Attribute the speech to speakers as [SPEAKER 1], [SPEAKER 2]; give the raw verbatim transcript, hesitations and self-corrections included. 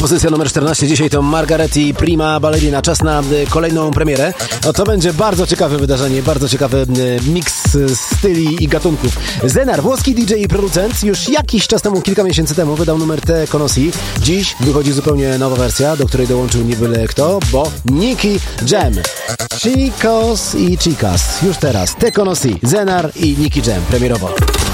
[SPEAKER 1] Pozycja numer czternaście. Dzisiaj to Margaret i Prima Ballerina. Czas na kolejną premierę. No to będzie bardzo ciekawe wydarzenie, bardzo ciekawy miks styli i gatunków. Zenar, włoski D J i producent, już jakiś czas temu, kilka miesięcy temu wydał numer Te Conosi. Dziś wychodzi zupełnie nowa wersja, do której dołączył nie byle kto, bo Nicky Jam. Chicos i Chicas. Już teraz Te Conosi, Zenar i Nicky Jam premierowo.